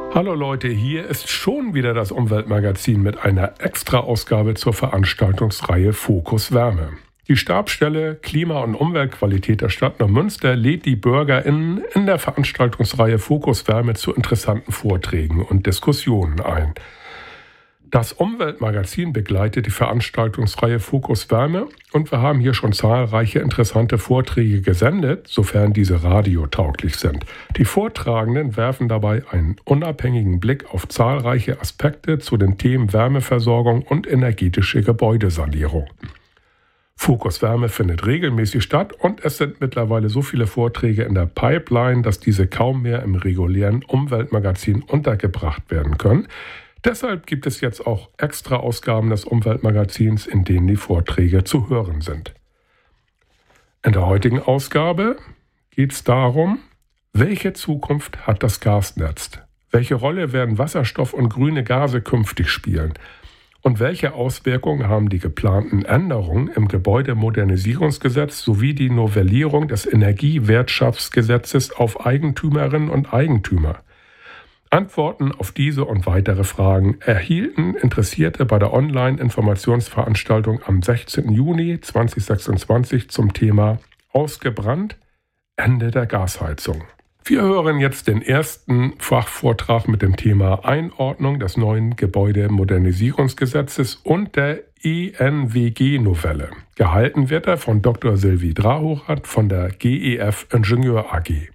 Hallo Leute, hier ist schon wieder das Umweltmagazin mit einer Extra-Ausgabe zur Veranstaltungsreihe Fokus Wärme. Die Stabsstelle Klima- und Umweltqualität der Stadt Neumünster lädt die BürgerInnen in der Veranstaltungsreihe Fokus Wärme zu interessanten Vorträgen und Diskussionen ein. Das Umweltmagazin begleitet die Veranstaltungsreihe Fokus Wärme und wir haben hier schon zahlreiche interessante Vorträge gesendet, sofern diese radiotauglich sind. Die Vortragenden werfen dabei einen unabhängigen Blick auf zahlreiche Aspekte zu den Themen Wärmeversorgung und energetische Gebäudesanierung. Fokus Wärme findet regelmäßig statt und es sind mittlerweile so viele Vorträge in der Pipeline, dass diese kaum mehr im regulären Umweltmagazin untergebracht werden können. Deshalb gibt es jetzt auch Extra-Ausgaben des Umweltmagazins, in denen die Vorträge zu hören sind. In der heutigen Ausgabe geht es darum, welche Zukunft hat das Gasnetz? Welche Rolle werden Wasserstoff und grüne Gase künftig spielen? Und welche Auswirkungen haben die geplanten Änderungen im Gebäudemodernisierungsgesetz sowie die Novellierung des Energiewirtschaftsgesetzes auf Eigentümerinnen und Eigentümer? Antworten auf diese und weitere Fragen erhielten Interessierte bei der Online-Informationsveranstaltung am 16. Juni 2026 zum Thema Ausgebrannt, Ende der Gasheizung. Wir hören jetzt den ersten Fachvortrag mit dem Thema Einordnung des neuen Gebäudemodernisierungsgesetzes und der ENWG-Novelle. Gehalten wird er von Dr. Sylvie Drahorath von der GEF Ingenieur AG.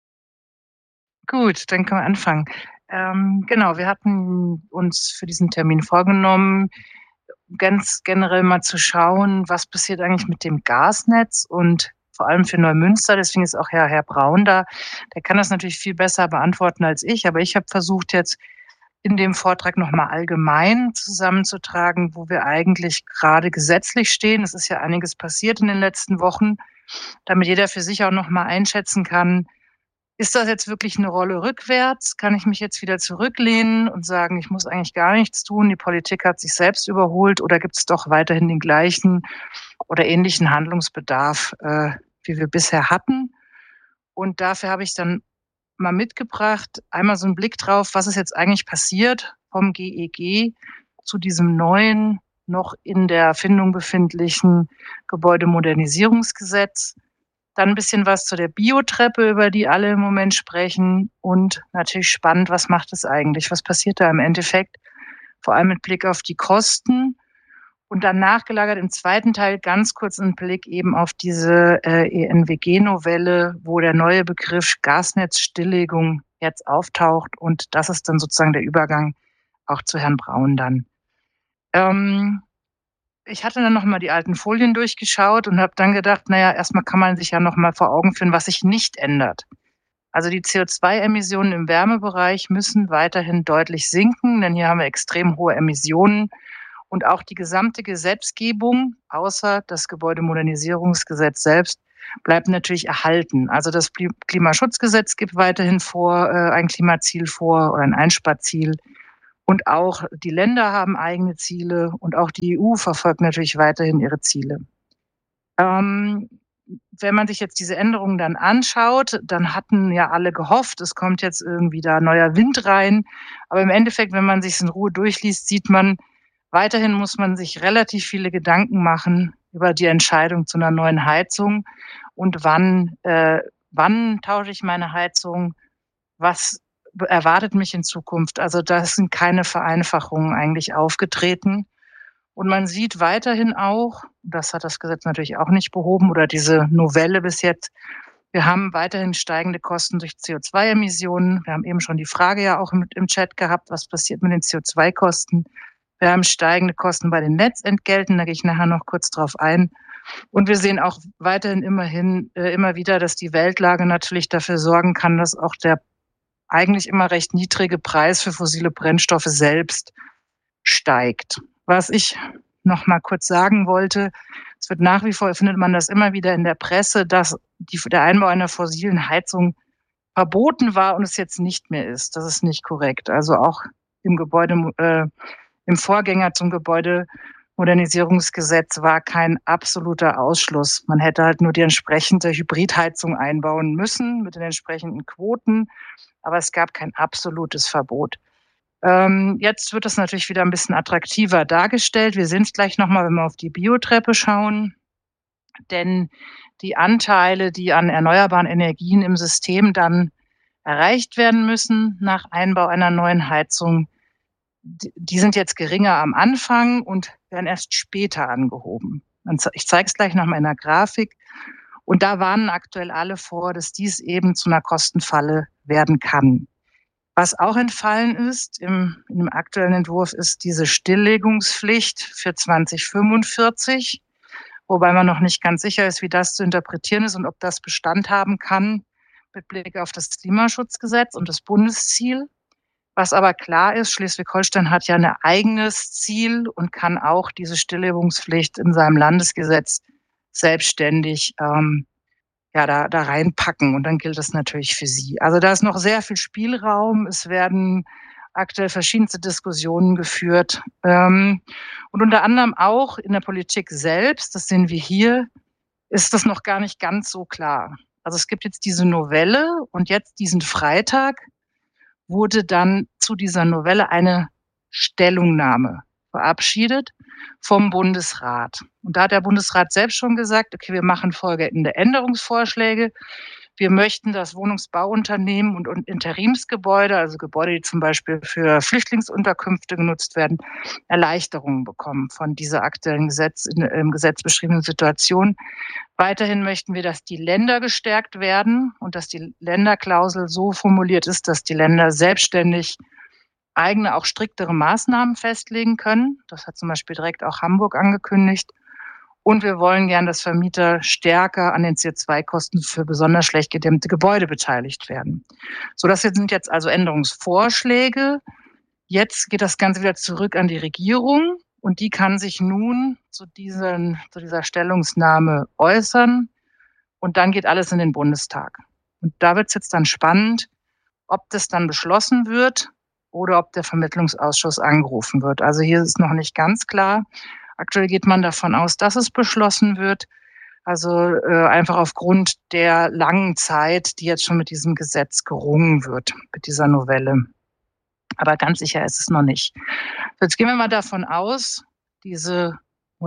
Gut, dann können wir anfangen. Wir hatten uns für diesen Termin vorgenommen, ganz generell mal zu schauen, was passiert eigentlich mit dem Gasnetz und vor allem für Neumünster. Deswegen ist auch Herr Braun da. Der kann das natürlich viel besser beantworten als ich, aber ich habe versucht, jetzt in dem Vortrag nochmal allgemein zusammenzutragen, wo wir eigentlich gerade gesetzlich stehen. Es ist ja einiges passiert in den letzten Wochen, damit jeder für sich auch nochmal einschätzen kann, ist das jetzt wirklich eine Rolle rückwärts? Kann ich mich jetzt wieder zurücklehnen und sagen, ich muss eigentlich gar nichts tun, die Politik hat sich selbst überholt, oder gibt es doch weiterhin den gleichen oder ähnlichen Handlungsbedarf, wie wir bisher hatten? Und dafür habe ich dann mal mitgebracht, einmal so einen Blick drauf, was ist jetzt eigentlich passiert vom GEG zu diesem neuen, noch in der Erfindung befindlichen Gebäudemodernisierungsgesetz. Dann ein bisschen was zu der Biotreppe, über die alle im Moment sprechen. Und natürlich spannend, was macht es eigentlich? Was passiert da im Endeffekt? Vor allem mit Blick auf die Kosten. Und dann nachgelagert im zweiten Teil ganz kurz einen Blick eben auf diese ENWG-Novelle, wo der neue Begriff Gasnetzstilllegung jetzt auftaucht. Und das ist dann sozusagen der Übergang auch zu Herrn Braun dann. Ich hatte dann nochmal die alten Folien durchgeschaut und habe dann gedacht, erstmal kann man sich ja nochmal vor Augen führen, was sich nicht ändert. Also die CO2-Emissionen im Wärmebereich müssen weiterhin deutlich sinken, denn hier haben wir extrem hohe Emissionen. Und auch die gesamte Gesetzgebung, außer das Gebäudemodernisierungsgesetz selbst, bleibt natürlich erhalten. Also das Klimaschutzgesetz gibt weiterhin ein Klimaziel vor oder ein Einsparziel. Und auch die Länder haben eigene Ziele und auch die EU verfolgt natürlich weiterhin ihre Ziele. Wenn man sich jetzt diese Änderungen dann anschaut, dann hatten ja alle gehofft, es kommt jetzt irgendwie da neuer Wind rein. Aber im Endeffekt, wenn man sich es in Ruhe durchliest, sieht man, weiterhin muss man sich relativ viele Gedanken machen über die Entscheidung zu einer neuen Heizung und wann tausche ich meine Heizung, was erwartet mich in Zukunft. Also da sind keine Vereinfachungen eigentlich aufgetreten. Und man sieht weiterhin auch, das hat das Gesetz natürlich auch nicht behoben oder diese Novelle bis jetzt, wir haben weiterhin steigende Kosten durch CO2-Emissionen. Wir haben eben schon die Frage ja auch im Chat gehabt, was passiert mit den CO2-Kosten. Wir haben steigende Kosten bei den Netzentgelten, da gehe ich nachher noch kurz drauf ein. Und wir sehen auch weiterhin immer wieder, dass die Weltlage natürlich dafür sorgen kann, dass auch der eigentlich immer recht niedrige Preis für fossile Brennstoffe selbst steigt. Was ich noch mal kurz sagen wollte, es wird nach wie vor, findet man das immer wieder in der Presse, dass der Einbau einer fossilen Heizung verboten war und es jetzt nicht mehr ist. Das ist nicht korrekt. Also auch im Vorgänger zum Modernisierungsgesetz war kein absoluter Ausschluss. Man hätte halt nur die entsprechende Hybridheizung einbauen müssen mit den entsprechenden Quoten, aber es gab kein absolutes Verbot. Jetzt wird das natürlich wieder ein bisschen attraktiver dargestellt. Wir sehen es gleich nochmal, wenn wir auf die Biotreppe schauen. Denn die Anteile, die an erneuerbaren Energien im System dann erreicht werden müssen nach Einbau einer neuen Heizung, die sind jetzt geringer am Anfang und werden erst später angehoben. Ich zeige es gleich nochmal in der Grafik. Und da warnen aktuell alle vor, dass dies eben zu einer Kostenfalle werden kann. Was auch entfallen ist in dem aktuellen Entwurf, ist diese Stilllegungspflicht für 2045, wobei man noch nicht ganz sicher ist, wie das zu interpretieren ist und ob das Bestand haben kann mit Blick auf das Klimaschutzgesetz und das Bundesziel. Was aber klar ist, Schleswig-Holstein hat ja ein eigenes Ziel und kann auch diese Stilllegungspflicht in seinem Landesgesetz selbstständig da reinpacken. Und dann gilt das natürlich für sie. Also da ist noch sehr viel Spielraum. Es werden aktuell verschiedenste Diskussionen geführt. Und unter anderem auch in der Politik selbst, das sehen wir hier, ist das noch gar nicht ganz so klar. Also es gibt jetzt diese Novelle und jetzt diesen Freitag wurde dann zu dieser Novelle eine Stellungnahme verabschiedet vom Bundesrat. Und da hat der Bundesrat selbst schon gesagt, okay, wir machen folgende Änderungsvorschläge. Wir möchten, dass Wohnungsbauunternehmen und Interimsgebäude, also Gebäude, die zum Beispiel für Flüchtlingsunterkünfte genutzt werden, Erleichterungen bekommen von dieser aktuellen im Gesetz beschriebenen Situation. Weiterhin möchten wir, dass die Länder gestärkt werden und dass die Länderklausel so formuliert ist, dass die Länder selbstständig eigene, auch striktere Maßnahmen festlegen können. Das hat zum Beispiel direkt auch Hamburg angekündigt. Und wir wollen gern, dass Vermieter stärker an den CO2-Kosten für besonders schlecht gedämmte Gebäude beteiligt werden. So, das sind jetzt also Änderungsvorschläge. Jetzt geht das Ganze wieder zurück an die Regierung und die kann sich nun zu dieser Stellungnahme äußern und dann geht alles in den Bundestag. Und da wird es jetzt dann spannend, ob das dann beschlossen wird oder ob der Vermittlungsausschuss angerufen wird. Also hier ist noch nicht ganz klar. Aktuell geht man davon aus, dass es beschlossen wird. Also einfach aufgrund der langen Zeit, die jetzt schon mit diesem Gesetz gerungen wird, mit dieser Novelle. Aber ganz sicher ist es noch nicht. Jetzt gehen wir mal davon aus, diese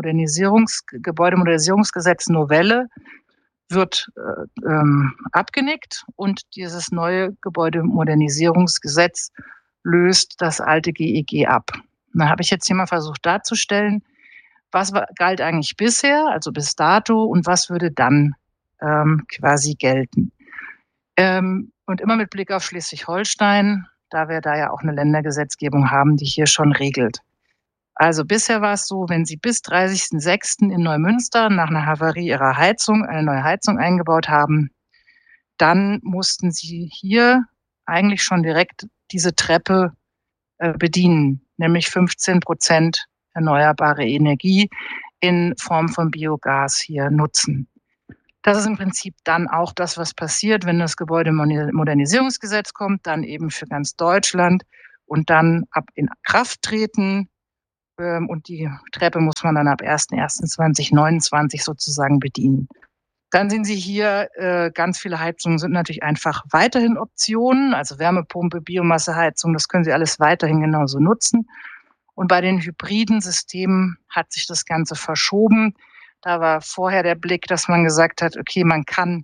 Gebäudemodernisierungsgesetz-Novelle wird abgenickt und dieses neue Gebäudemodernisierungsgesetz löst das alte GEG ab. Da habe ich jetzt hier mal versucht darzustellen, was galt eigentlich bisher, also bis dato, und was würde dann quasi gelten. Und immer mit Blick auf Schleswig-Holstein, da wir da ja auch eine Ländergesetzgebung haben, die hier schon regelt. Also bisher war es so, wenn Sie bis 30.06. in Neumünster nach einer Havarie Ihrer Heizung eine neue Heizung eingebaut haben, dann mussten Sie hier eigentlich schon direkt diese Treppe bedienen, nämlich 15% erneuerbare Energie in Form von Biogas hier nutzen. Das ist im Prinzip dann auch das, was passiert, wenn das Gebäudemodernisierungsgesetz kommt, dann eben für ganz Deutschland und dann ab in Kraft treten. Und die Treppe muss man dann ab 01.01.2029 sozusagen bedienen. Dann sehen Sie hier, ganz viele Heizungen sind natürlich einfach weiterhin Optionen, also Wärmepumpe, Biomasseheizung, das können Sie alles weiterhin genauso nutzen. Und bei den hybriden Systemen hat sich das Ganze verschoben. Da war vorher der Blick, dass man gesagt hat, okay, man kann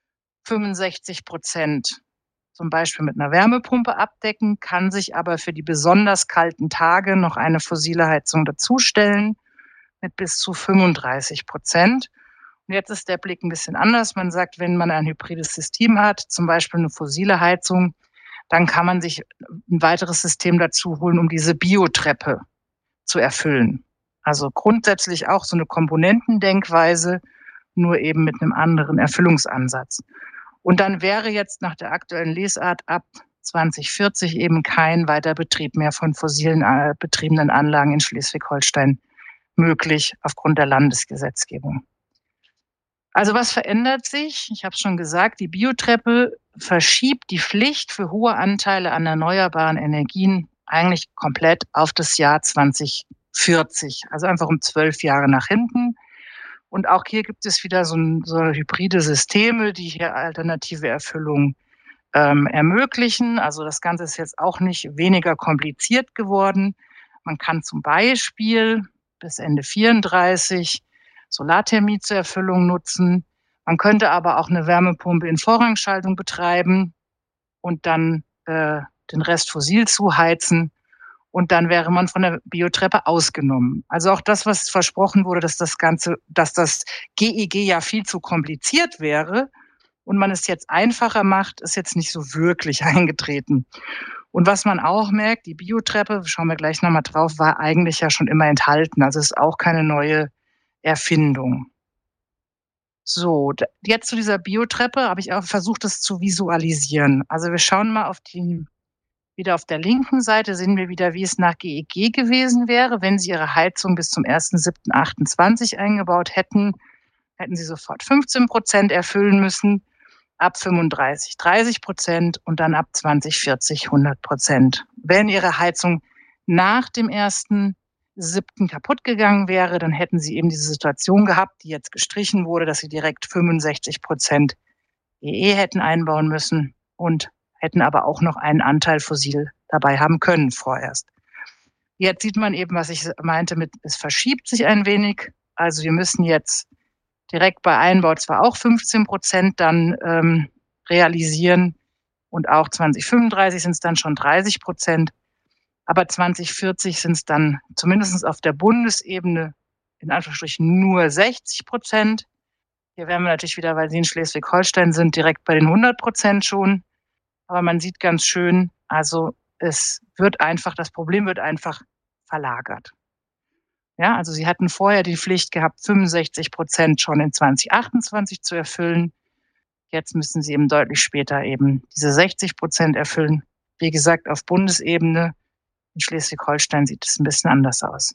65% zum Beispiel mit einer Wärmepumpe abdecken, kann sich aber für die besonders kalten Tage noch eine fossile Heizung dazustellen mit bis zu 35%. Und jetzt ist der Blick ein bisschen anders. Man sagt, wenn man ein hybrides System hat, zum Beispiel eine fossile Heizung, dann kann man sich ein weiteres System dazu holen, um diese Biotreppe zu erfüllen. Also grundsätzlich auch so eine Komponentendenkweise, nur eben mit einem anderen Erfüllungsansatz. Und dann wäre jetzt nach der aktuellen Lesart ab 2040 eben kein weiter Betrieb mehr von fossilen betriebenen Anlagen in Schleswig-Holstein möglich aufgrund der Landesgesetzgebung. Also was verändert sich? Ich habe es schon gesagt, die Biotreppe verschiebt die Pflicht für hohe Anteile an erneuerbaren Energien eigentlich komplett auf das Jahr 2040. 2040, also einfach um 12 Jahre nach hinten. Und auch hier gibt es wieder so hybride Systeme, die hier alternative Erfüllung ermöglichen. Also das Ganze ist jetzt auch nicht weniger kompliziert geworden. Man kann zum Beispiel bis Ende 34 Solarthermie zur Erfüllung nutzen. Man könnte aber auch eine Wärmepumpe in Vorrangschaltung betreiben und dann den Rest fossil zuheizen. Und dann wäre man von der Biotreppe ausgenommen. Also auch das, was versprochen wurde, dass das GEG ja viel zu kompliziert wäre und man es jetzt einfacher macht, ist jetzt nicht so wirklich eingetreten. Und was man auch merkt, die Biotreppe, schauen wir gleich nochmal drauf, war eigentlich ja schon immer enthalten. Also ist auch keine neue Erfindung. So, jetzt zu dieser Biotreppe habe ich auch versucht, das zu visualisieren. Also wir schauen mal wieder auf der linken Seite sehen wir wieder, wie es nach GEG gewesen wäre. Wenn Sie Ihre Heizung bis zum 1.7.28 eingebaut hätten, hätten Sie sofort 15% erfüllen müssen, ab 35 30% und dann ab 2040 100%. Wenn Ihre Heizung nach dem 1.7. kaputt gegangen wäre, dann hätten Sie eben diese Situation gehabt, die jetzt gestrichen wurde, dass Sie direkt 65% EE hätten einbauen müssen und hätten aber auch noch einen Anteil fossil dabei haben können vorerst. Jetzt sieht man eben, was ich meinte mit, es verschiebt sich ein wenig. Also wir müssen jetzt direkt bei Einbau zwar auch 15% dann realisieren und auch 2035 sind es dann schon 30%, aber 2040 sind es dann zumindest auf der Bundesebene in Anführungsstrichen nur 60%. Hier wären wir natürlich wieder, weil Sie in Schleswig-Holstein sind, direkt bei den 100% schon. Aber man sieht ganz schön, also das Problem wird einfach verlagert. Ja, also Sie hatten vorher die Pflicht gehabt, 65% schon in 2028 zu erfüllen. Jetzt müssen Sie eben deutlich später eben diese 60% erfüllen. Wie gesagt, auf Bundesebene in Schleswig-Holstein sieht es ein bisschen anders aus.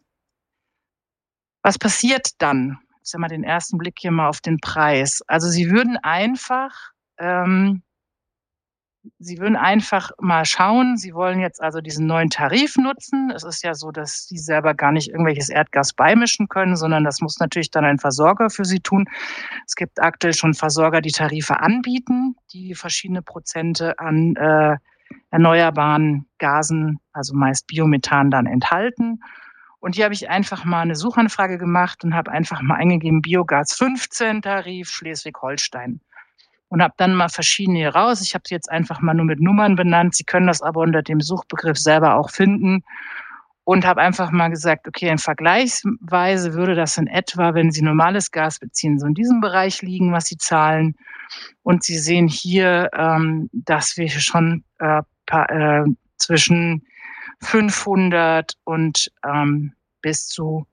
Was passiert dann? Ich sage mal den ersten Blick hier mal auf den Preis. Also Sie würden einfach mal schauen, Sie wollen jetzt also diesen neuen Tarif nutzen. Es ist ja so, dass Sie selber gar nicht irgendwelches Erdgas beimischen können, sondern das muss natürlich dann ein Versorger für Sie tun. Es gibt aktuell schon Versorger, die Tarife anbieten, die verschiedene Prozente an erneuerbaren Gasen, also meist Biomethan, dann enthalten. Und hier habe ich einfach mal eine Suchanfrage gemacht und habe einfach mal eingegeben Biogas 15 Tarif Schleswig-Holstein. Und habe dann mal verschiedene hier raus. Ich habe sie jetzt einfach mal nur mit Nummern benannt. Sie können das aber unter dem Suchbegriff selber auch finden. Und habe einfach mal gesagt, okay, in Vergleichsweise würde das in etwa, wenn Sie normales Gas beziehen, so in diesem Bereich liegen, was Sie zahlen. Und Sie sehen hier, dass wir schon zwischen 500 und bis zu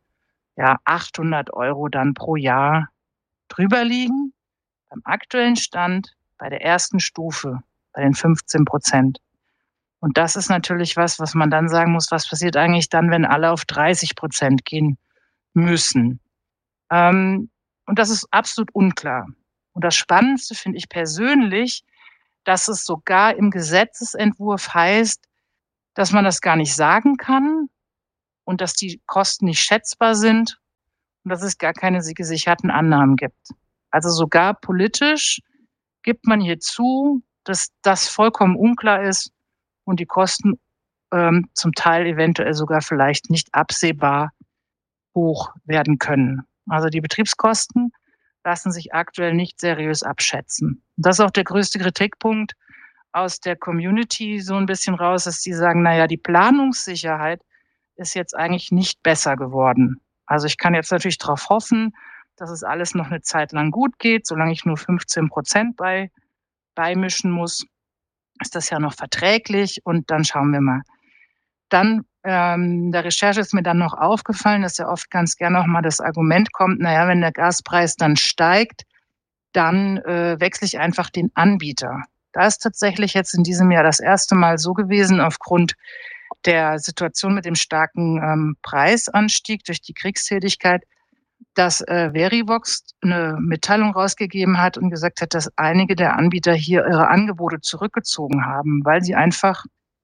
800 € dann pro Jahr drüber liegen. Beim aktuellen Stand bei der ersten Stufe, bei den 15%. Und das ist natürlich was man dann sagen muss, was passiert eigentlich dann, wenn alle auf 30% gehen müssen. Und das ist absolut unklar. Und das Spannendste finde ich persönlich, dass es sogar im Gesetzesentwurf heißt, dass man das gar nicht sagen kann und dass die Kosten nicht schätzbar sind und dass es gar keine gesicherten Annahmen gibt. Also sogar politisch gibt man hier zu, dass das vollkommen unklar ist und die Kosten zum Teil eventuell sogar vielleicht nicht absehbar hoch werden können. Also die Betriebskosten lassen sich aktuell nicht seriös abschätzen. Das ist auch der größte Kritikpunkt aus der Community so ein bisschen raus, dass die sagen, die Planungssicherheit ist jetzt eigentlich nicht besser geworden. Also ich kann jetzt natürlich darauf hoffen, dass es alles noch eine Zeit lang gut geht. Solange ich nur 15% beimischen muss, ist das ja noch verträglich und dann schauen wir mal. Dann der Recherche ist mir dann noch aufgefallen, dass ja oft ganz gerne noch mal das Argument kommt, wenn der Gaspreis dann steigt, dann wechsle ich einfach den Anbieter. Da ist tatsächlich jetzt in diesem Jahr das erste Mal so gewesen, aufgrund der Situation mit dem starken Preisanstieg durch die Kriegstätigkeit, dass Verivox eine Mitteilung rausgegeben hat und gesagt hat, dass einige der Anbieter hier ihre Angebote zurückgezogen haben, weil sie einfach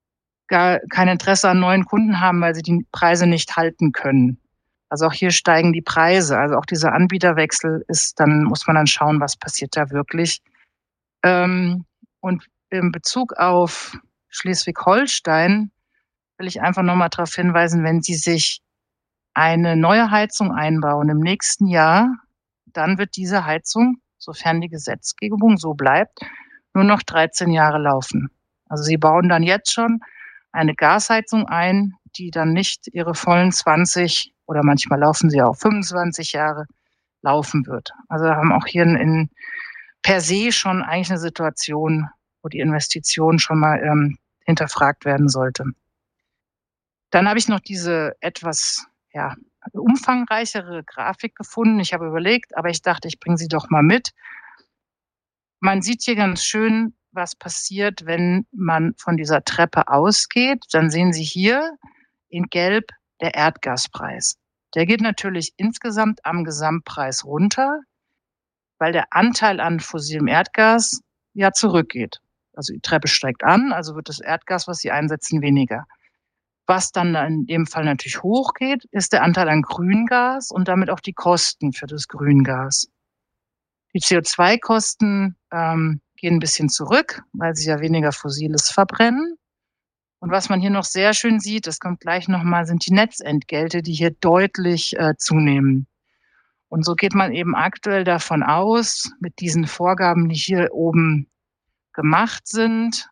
gar kein Interesse an neuen Kunden haben, weil sie die Preise nicht halten können. Also auch hier steigen die Preise. Also auch dieser Anbieterwechsel dann muss man dann schauen, was passiert da wirklich. Und in Bezug auf Schleswig-Holstein will ich einfach nochmal darauf hinweisen, wenn Sie sich eine neue Heizung einbauen im nächsten Jahr, dann wird diese Heizung, sofern die Gesetzgebung so bleibt, nur noch 13 Jahre laufen. Also Sie bauen dann jetzt schon eine Gasheizung ein, die dann nicht ihre vollen 20 oder manchmal laufen sie auch 25 Jahre laufen wird. Also wir haben auch hier per se schon eigentlich eine Situation, wo die Investition schon mal hinterfragt werden sollte. Dann habe ich noch diese etwas umfangreichere Grafik gefunden. Ich habe überlegt, aber ich dachte, ich bringe sie doch mal mit. Man sieht hier ganz schön, was passiert, wenn man von dieser Treppe ausgeht. Dann sehen Sie hier in Gelb der Erdgaspreis. Der geht natürlich insgesamt am Gesamtpreis runter, weil der Anteil an fossilem Erdgas ja zurückgeht. Also die Treppe steigt an, also wird das Erdgas, was Sie einsetzen, weniger. Was dann in dem Fall natürlich hochgeht, ist der Anteil an Grüngas und damit auch die Kosten für das Grüngas. Die CO2-Kosten gehen ein bisschen zurück, weil sie ja weniger Fossiles verbrennen. Und was man hier noch sehr schön sieht, das kommt gleich nochmal, sind die Netzentgelte, die hier deutlich zunehmen. Und so geht man eben aktuell davon aus, mit diesen Vorgaben, die hier oben gemacht sind,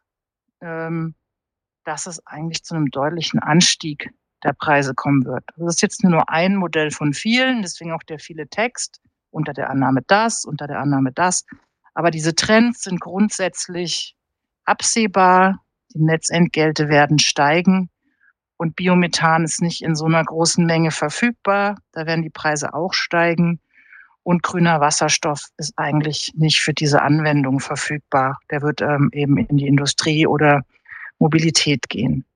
dass es eigentlich zu einem deutlichen Anstieg der Preise kommen wird. Das ist jetzt nur ein Modell von vielen, deswegen auch der viele Text, unter der Annahme das, unter der Annahme das. Aber diese Trends sind grundsätzlich absehbar. Die Netzentgelte werden steigen und Biomethan ist nicht in so einer großen Menge verfügbar. Da werden die Preise auch steigen. Und grüner Wasserstoff ist eigentlich nicht für diese Anwendung verfügbar. Der wird eben in die Industrie oder Mobilität gehen.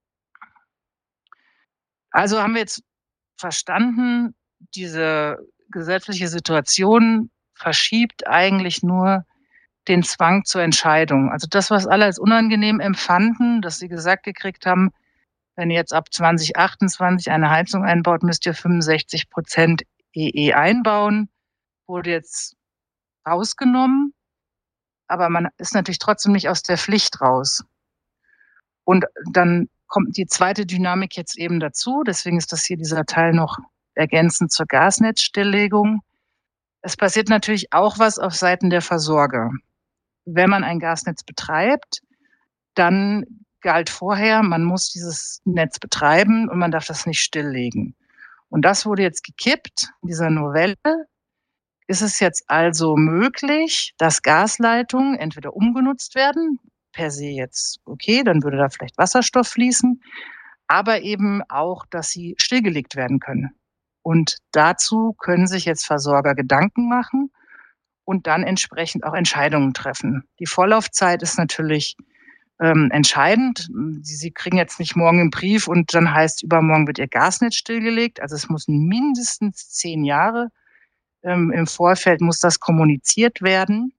Also haben wir jetzt verstanden, diese gesetzliche Situation verschiebt eigentlich nur den Zwang zur Entscheidung. Also das, was alle als unangenehm empfanden, dass sie gesagt gekriegt haben, wenn ihr jetzt ab 2028 eine Heizung einbaut, müsst ihr 65% EE einbauen, wurde jetzt rausgenommen, aber man ist natürlich trotzdem nicht aus der Pflicht raus. Und dann kommt die zweite Dynamik jetzt eben dazu, deswegen ist das hier dieser Teil noch ergänzend zur Gasnetzstilllegung. Es passiert natürlich auch was auf Seiten der Versorger. Wenn man ein Gasnetz betreibt, dann galt vorher, man muss dieses Netz betreiben und man darf das nicht stilllegen. Und das wurde jetzt gekippt. In dieser Novelle ist es jetzt also möglich, dass Gasleitungen entweder umgenutzt werden, per se jetzt okay, dann würde da vielleicht Wasserstoff fließen, aber eben auch, dass sie stillgelegt werden können. Und dazu können sich jetzt Versorger Gedanken machen und dann entsprechend auch Entscheidungen treffen. Die Vorlaufzeit ist natürlich entscheidend. Sie kriegen jetzt nicht morgen einen Brief und dann heißt, übermorgen wird Ihr Gasnetz stillgelegt. Also es muss mindestens 10 Jahre im Vorfeld muss das kommuniziert werden.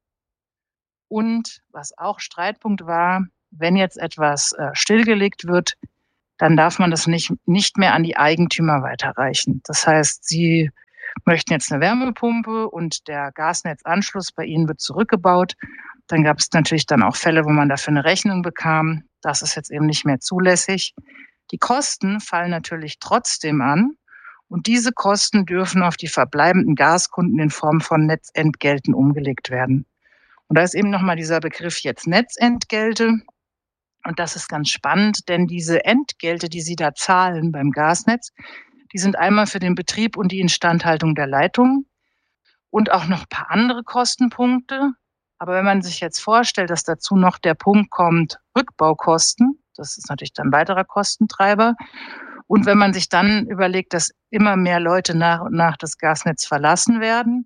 Und was auch Streitpunkt war, wenn jetzt etwas stillgelegt wird, dann darf man das nicht mehr an die Eigentümer weiterreichen. Das heißt, Sie möchten jetzt eine Wärmepumpe und der Gasnetzanschluss bei Ihnen wird zurückgebaut. Dann gab es natürlich dann auch Fälle, wo man dafür eine Rechnung bekam. Das ist jetzt eben nicht mehr zulässig. Die Kosten fallen natürlich trotzdem an. Und diese Kosten dürfen auf die verbleibenden Gaskunden in Form von Netzentgelten umgelegt werden. Und da ist eben nochmal dieser Begriff jetzt Netzentgelte. Und das ist ganz spannend, denn diese Entgelte, die Sie da zahlen beim Gasnetz, die sind einmal für den Betrieb und die Instandhaltung der Leitung und auch noch ein paar andere Kostenpunkte. Aber wenn man sich jetzt vorstellt, dass dazu noch der Punkt kommt, Rückbaukosten, das ist natürlich dann ein weiterer Kostentreiber. Und wenn man sich dann überlegt, dass immer mehr Leute nach und nach das Gasnetz verlassen werden,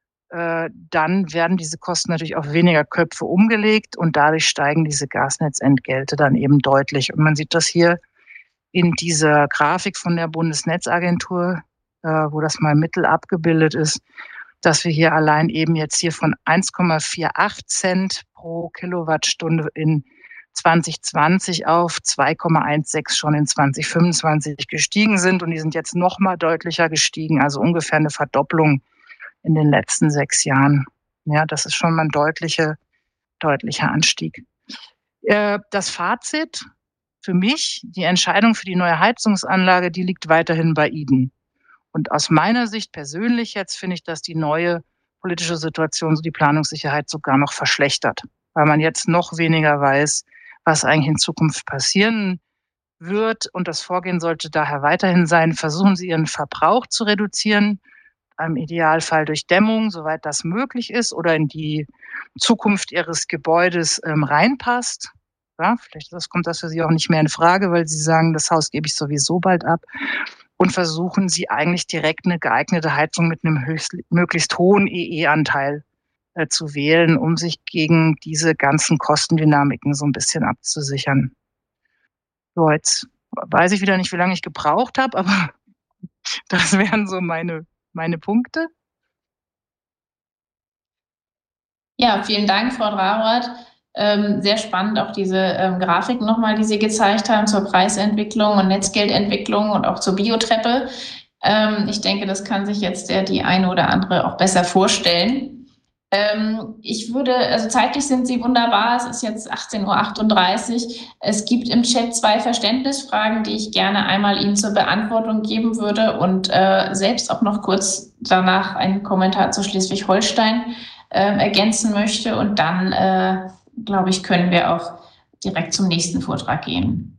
dann werden diese Kosten natürlich auf weniger Köpfe umgelegt und dadurch steigen diese Gasnetzentgelte dann eben deutlich. Und man sieht das hier in dieser Grafik von der Bundesnetzagentur, wo das mal mittel abgebildet ist, dass wir hier allein eben jetzt hier von 1,48 Cent pro Kilowattstunde in 2020 auf 2,16 schon in 2025 gestiegen sind. Und die sind jetzt noch mal deutlicher gestiegen, also ungefähr eine Verdopplung in den letzten 6 Jahren. Ja, das ist schon mal ein deutlicher Anstieg. Das Fazit für mich, die Entscheidung für die neue Heizungsanlage, die liegt weiterhin bei Eden. Und aus meiner Sicht persönlich jetzt finde ich, dass die neue politische Situation die Planungssicherheit sogar noch verschlechtert, weil man jetzt noch weniger weiß, was eigentlich in Zukunft passieren wird. Und das Vorgehen sollte daher weiterhin sein, versuchen Sie Ihren Verbrauch zu reduzieren, im Idealfall durch Dämmung, soweit das möglich ist oder in die Zukunft Ihres Gebäudes reinpasst. Ja, vielleicht kommt das für Sie auch nicht mehr in Frage, weil Sie sagen, das Haus gebe ich sowieso bald ab. Und versuchen Sie eigentlich direkt eine geeignete Heizung mit einem möglichst hohen EE-Anteil zu wählen, um sich gegen diese ganzen Kostendynamiken so ein bisschen abzusichern. So, jetzt weiß ich wieder nicht, wie lange ich gebraucht habe, aber das wären so meine Punkte. Ja, vielen Dank, Frau Drawrath. Sehr spannend auch diese Grafiken nochmal, die Sie gezeigt haben zur Preisentwicklung und Netzgeldentwicklung und auch zur Biotreppe. Ich denke, das kann sich jetzt die eine oder andere auch besser vorstellen. Also zeitlich sind Sie wunderbar. Es ist jetzt 18:38 Uhr. Es gibt im Chat 2 Verständnisfragen, die ich gerne einmal Ihnen zur Beantwortung geben würde und selbst auch noch kurz danach einen Kommentar zu Schleswig-Holstein ergänzen möchte. Und dann, glaube ich, können wir auch direkt zum nächsten Vortrag gehen.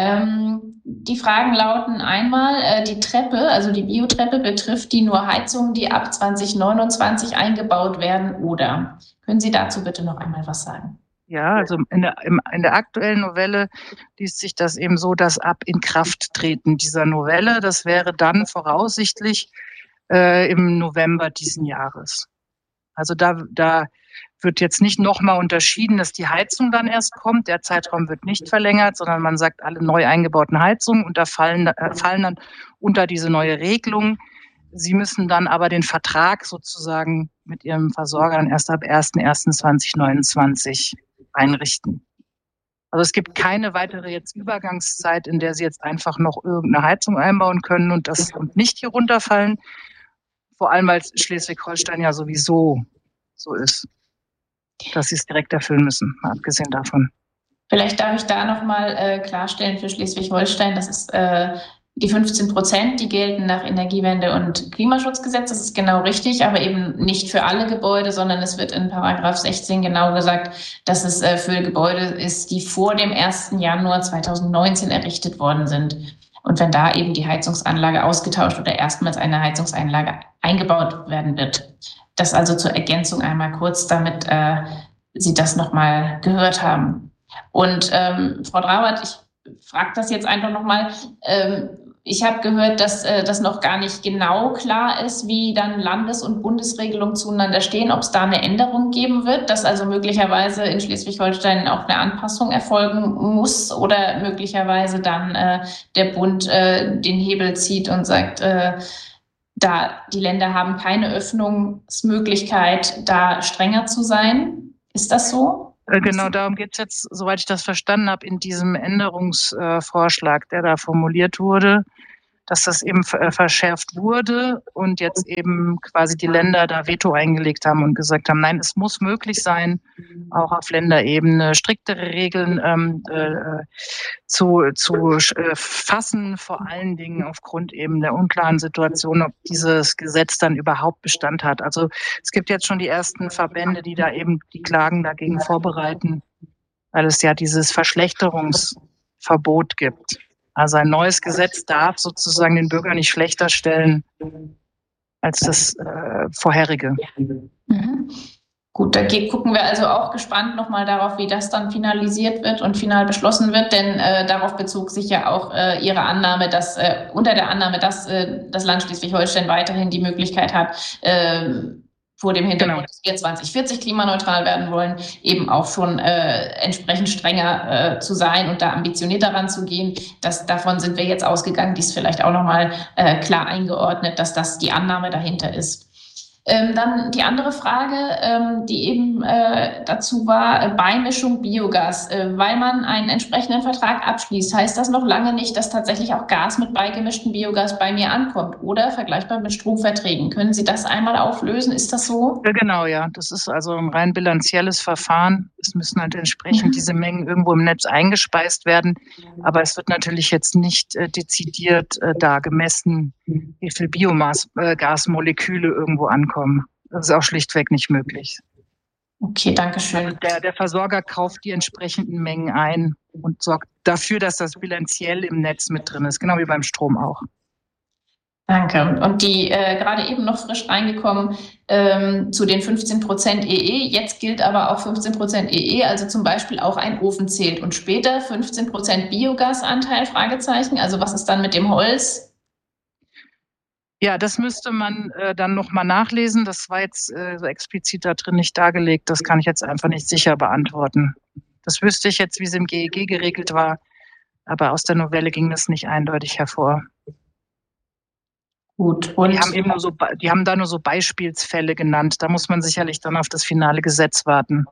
Die Fragen lauten einmal, die Treppe, also die Biotreppe, betrifft die nur Heizungen, die ab 2029 eingebaut werden, oder? Können Sie dazu bitte noch einmal was sagen? Ja, also in der aktuellen Novelle liest sich das eben so, dass ab Inkrafttreten dieser Novelle, das wäre dann voraussichtlich im November diesen Jahres. Also da wird jetzt nicht nochmal unterschieden, dass die Heizung dann erst kommt. Der Zeitraum wird nicht verlängert, sondern man sagt, alle neu eingebauten Heizungen fallen dann unter diese neue Regelung. Sie müssen dann aber den Vertrag sozusagen mit Ihrem Versorger dann erst ab 1.1.2029 einrichten. Also es gibt keine weitere jetzt Übergangszeit, in der Sie jetzt einfach noch irgendeine Heizung einbauen können und nicht hier runterfallen. Vor allem, weil Schleswig-Holstein ja sowieso so ist, dass sie es direkt erfüllen müssen, mal abgesehen davon. Vielleicht darf ich da nochmal klarstellen für Schleswig-Holstein, das ist die 15%, die gelten nach Energiewende- und Klimaschutzgesetz, das ist genau richtig, aber eben nicht für alle Gebäude, sondern es wird in Paragraph 16 genau gesagt, dass es für Gebäude ist, die vor dem 1. Januar 2019 errichtet worden sind. Und wenn da eben die Heizungsanlage ausgetauscht oder erstmals eine Heizungsanlage eingebaut werden wird. Das also zur Ergänzung einmal kurz, damit Sie das nochmal gehört haben. Und Frau Drawrath, ich frage das jetzt einfach nochmal. Ich habe gehört, dass das noch gar nicht genau klar ist, wie dann Landes- und Bundesregelungen zueinander stehen, ob es da eine Änderung geben wird, dass also möglicherweise in Schleswig-Holstein auch eine Anpassung erfolgen muss oder möglicherweise dann der Bund den Hebel zieht und sagt, da die Länder haben keine Öffnungsmöglichkeit, da strenger zu sein. Ist das so? Genau, darum geht es jetzt, soweit ich das verstanden habe, in diesem Änderungsvorschlag, der da formuliert wurde, dass das eben verschärft wurde und jetzt eben quasi die Länder da Veto eingelegt haben und gesagt haben, nein, es muss möglich sein, auch auf Länderebene striktere Regeln zu fassen, vor allen Dingen aufgrund eben der unklaren Situation, ob dieses Gesetz dann überhaupt Bestand hat. Also es gibt jetzt schon die ersten Verbände, die da eben die Klagen dagegen vorbereiten, weil es ja dieses Verschlechterungsverbot gibt. Also ein neues Gesetz darf sozusagen den Bürger nicht schlechter stellen als das vorherige. Mhm. Gut, da gucken wir also auch gespannt nochmal darauf, wie das dann finalisiert wird und final beschlossen wird, denn darauf bezog sich ja auch Ihre Annahme, dass unter der Annahme, dass das Land Schleswig-Holstein weiterhin die Möglichkeit hat, vor dem Hintergrund, dass wir 2040 klimaneutral werden wollen, eben auch schon entsprechend strenger zu sein und da ambitionierter ranzugehen. Davon sind wir jetzt ausgegangen, dies vielleicht auch nochmal klar eingeordnet, dass das die Annahme dahinter ist. Dann die andere Frage, die eben dazu war, Beimischung Biogas. Weil man einen entsprechenden Vertrag abschließt, heißt das noch lange nicht, dass tatsächlich auch Gas mit beigemischtem Biogas bei mir ankommt oder vergleichbar mit Stromverträgen. Können Sie das einmal auflösen? Ist das so? Ja, genau, ja. Das ist also ein rein bilanzielles Verfahren. Es müssen halt entsprechend diese Mengen irgendwo im Netz eingespeist werden. Aber es wird natürlich jetzt nicht dezidiert da gemessen, wie viel Biogasmoleküle irgendwo ankommen. Das ist auch schlichtweg nicht möglich. Okay, danke schön. Der Versorger kauft die entsprechenden Mengen ein und sorgt dafür, dass das bilanziell im Netz mit drin ist, genau wie beim Strom auch. Danke. Und die gerade eben noch frisch reingekommen zu den 15% EE. Jetzt gilt aber auch 15% EE, also zum Beispiel auch ein Ofen zählt. Und später 15% Biogasanteil, Fragezeichen. Also was ist dann mit dem Holz? Ja, das müsste man dann nochmal nachlesen. Das war jetzt so explizit da drin nicht dargelegt. Das kann ich jetzt einfach nicht sicher beantworten. Das wüsste ich jetzt, wie es im GEG geregelt war. Aber aus der Novelle ging das nicht eindeutig hervor. Gut. Und die haben da nur so Beispielsfälle genannt. Da muss man sicherlich dann auf das finale Gesetz warten.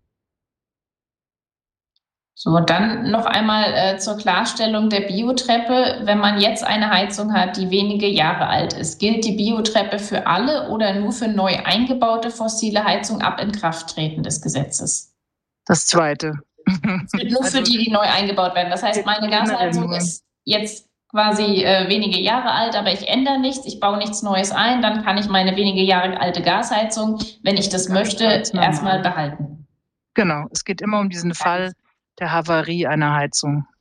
So, und dann noch einmal zur Klarstellung der Biotreppe. Wenn man jetzt eine Heizung hat, die wenige Jahre alt ist, gilt die Biotreppe für alle oder nur für neu eingebaute fossile Heizung ab Inkrafttreten des Gesetzes? Das Zweite. Es gilt nur für die neu eingebaut werden. Das heißt, meine Gasheizung ist jetzt quasi wenige Jahre alt, aber ich ändere nichts, ich baue nichts Neues ein, dann kann ich meine wenige Jahre alte Gasheizung, wenn ich das möchte, erstmal behalten. Genau, es geht immer um diesen Fall der Havarie einer Heizung.